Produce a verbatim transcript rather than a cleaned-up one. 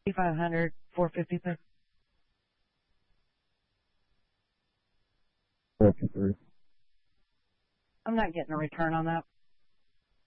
five hundred, four fifty-three. Fifty-three. I'm not getting a return on that.